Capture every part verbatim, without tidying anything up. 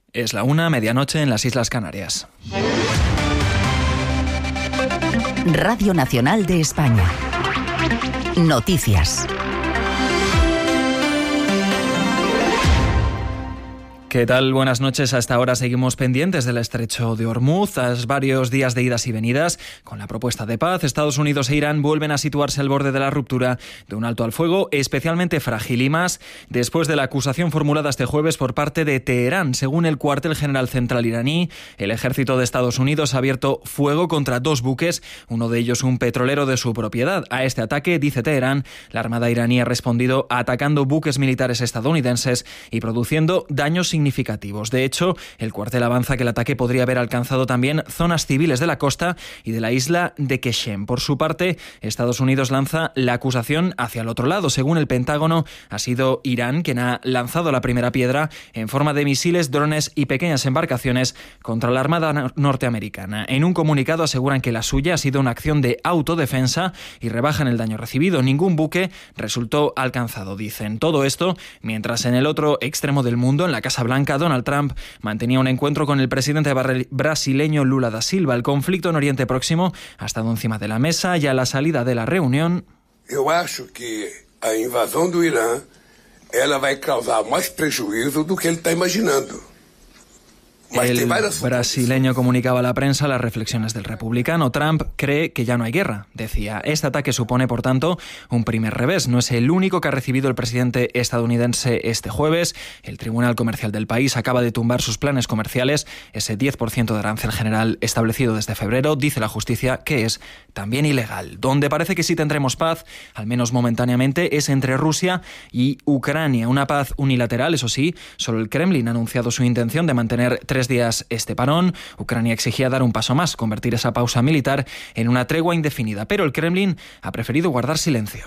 Es la una, medianoche en las Islas Canarias. Radio Nacional de España. Noticias. ¿Qué tal? Buenas noches. Hasta ahora seguimos pendientes del estrecho de Hormuz. Tras varios días de idas y venidas, con la propuesta de paz, Estados Unidos e Irán vuelven a situarse al borde de la ruptura de un alto al fuego especialmente frágil, y más después de la acusación formulada este jueves por parte de Teherán. Según el cuartel general central iraní, el ejército de Estados Unidos ha abierto fuego contra dos buques, uno de ellos un petrolero de su propiedad. A este ataque, dice Teherán, la Armada iraní ha respondido atacando buques militares estadounidenses y produciendo daños significativos. significativos. De hecho, el cuartel avanza que el ataque podría haber alcanzado también zonas civiles de la costa y de la isla de Qeshem. Por su parte, Estados Unidos lanza la acusación hacia el otro lado. Según el Pentágono, ha sido Irán quien ha lanzado la primera piedra en forma de misiles, drones y pequeñas embarcaciones contra la Armada norteamericana. En un comunicado aseguran que la suya ha sido una acción de autodefensa y rebajan el daño recibido. Ningún buque resultó alcanzado, dicen. Todo esto mientras en el otro extremo del mundo, en la Casa Blanca, Donald Trump mantenía un encuentro con el presidente brasileño Lula da Silva. El conflicto en Oriente Próximo ha estado encima de la mesa y a la salida de la reunión... Eu acho que a invasão do Irã ela vai causar mais prejuízo do que ele está imaginando. El brasileño comunicaba a la prensa las reflexiones del republicano. Trump cree que ya no hay guerra. Decía, este ataque supone, por tanto, un primer revés. No es el único que ha recibido el presidente estadounidense este jueves. El Tribunal Comercial del país acaba de tumbar sus planes comerciales, ese diez por ciento de arancel general establecido desde febrero. Dice la justicia que es también ilegal. Donde parece que sí tendremos paz, al menos momentáneamente, es entre Rusia y Ucrania. Una paz unilateral, eso sí. Solo el Kremlin ha anunciado su intención de mantener tres días este parón. Ucrania exigía dar un paso más, convertir esa pausa militar en una tregua indefinida, pero el Kremlin ha preferido guardar silencio.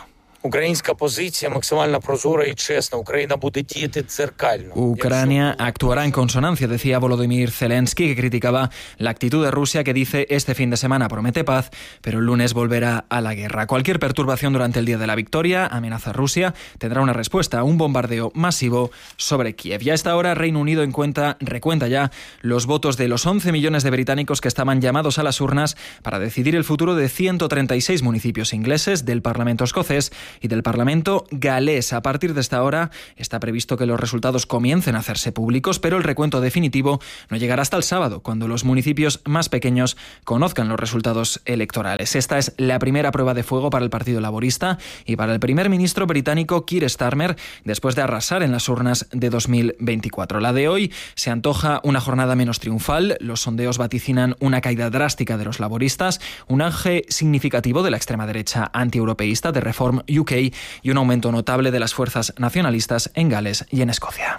Ucrania actuará en consonancia, decía Volodymyr Zelensky, que criticaba la actitud de Rusia, que dice este fin de semana promete paz, pero el lunes volverá a la guerra. Cualquier perturbación durante el día de la victoria, amenaza Rusia, tendrá una respuesta, un bombardeo masivo sobre Kiev. Y a esta hora Reino Unido en cuenta, recuenta ya los votos de los once millones de británicos que estaban llamados a las urnas para decidir el futuro de ciento treinta y seis municipios ingleses, del Parlamento escocés y del Parlamento galés. A partir de esta hora está previsto que los resultados comiencen a hacerse públicos, pero el recuento definitivo no llegará hasta el sábado, cuando los municipios más pequeños conozcan los resultados electorales. Esta es la primera prueba de fuego para el Partido Laborista y para el primer ministro británico Keir Starmer, después de arrasar en las urnas de dos mil veinticuatro. La de hoy se antoja una jornada menos triunfal. Los sondeos vaticinan una caída drástica de los laboristas, un auge significativo de la extrema derecha antieuropeísta de Reform U K y un aumento notable de las fuerzas nacionalistas en Gales y en Escocia.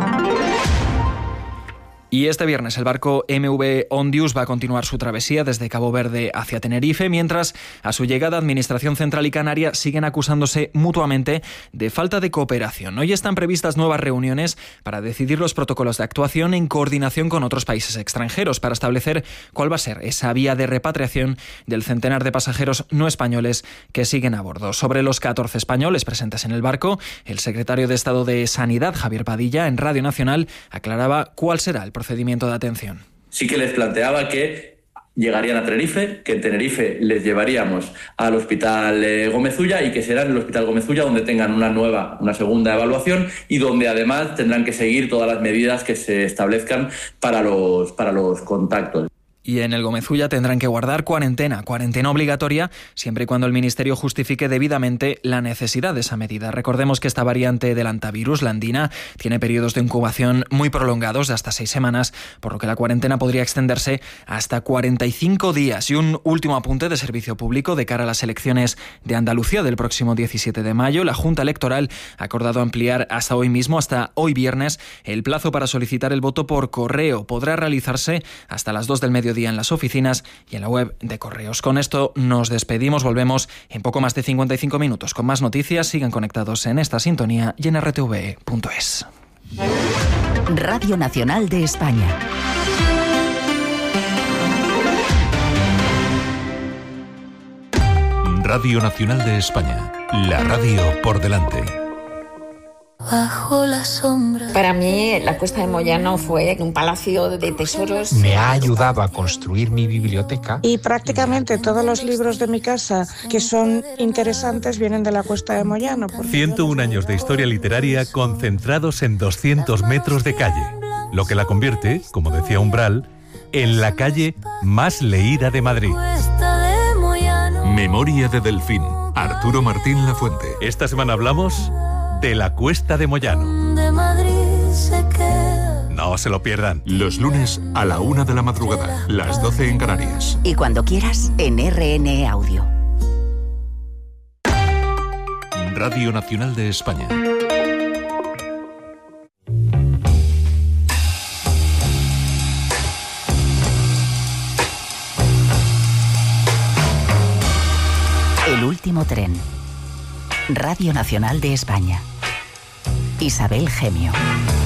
Y este viernes el barco M V Ondius va a continuar su travesía desde Cabo Verde hacia Tenerife, mientras a su llegada Administración Central y Canaria siguen acusándose mutuamente de falta de cooperación. Hoy están previstas nuevas reuniones para decidir los protocolos de actuación en coordinación con otros países extranjeros para establecer cuál va a ser esa vía de repatriación del centenar de pasajeros no españoles que siguen a bordo. Sobre los catorce españoles presentes en el barco, el secretario de Estado de Sanidad, Javier Padilla, en Radio Nacional aclaraba cuál será el procedimiento de atención. Sí que les planteaba que llegarían a Tenerife, que en Tenerife les llevaríamos al Hospital eh, Gómez Ulla y que será en el Hospital Gómez Ulla donde tengan una nueva, una segunda evaluación y donde además tendrán que seguir todas las medidas que se establezcan para los, para los contactos. Y en el Gómez Ulla tendrán que guardar cuarentena, cuarentena obligatoria, siempre y cuando el Ministerio justifique debidamente la necesidad de esa medida. Recordemos que esta variante del hantavirus, la andina, tiene periodos de incubación muy prolongados de hasta seis semanas, por lo que la cuarentena podría extenderse hasta cuarenta y cinco días. Y un último apunte de servicio público de cara a las elecciones de Andalucía del próximo diecisiete de mayo. La Junta Electoral ha acordado ampliar hasta hoy mismo, hasta hoy viernes, el plazo para solicitar el voto por correo. Podrá realizarse hasta las dos del mediodía en las oficinas y en la web de Correos. Con esto nos despedimos, volvemos en poco más de cincuenta y cinco minutos con más noticias. Sigan conectados en esta sintonía y en R T V E punto es. Radio Nacional de España. Radio Nacional de España, la radio por delante. bajo la sombra. Para mí, la Cuesta de Moyano fue un palacio de tesoros. Me ha ayudado a construir mi biblioteca. Y prácticamente todos los libros de mi casa que son interesantes vienen de la Cuesta de Moyano. ciento uno años de historia literaria concentrados en doscientos metros de calle, lo que la convierte, como decía Umbral, en la calle más leída de Madrid. Memoria de Delfín, Arturo Martín Lafuente. Esta semana hablamos de la Cuesta de Moyano. No se lo pierdan. Los lunes a la una de la madrugada, las doce en Canarias. Y cuando quieras, en R N E Audio. Radio Nacional de España. El último tren. Radio Nacional de España. Isabel Gemio.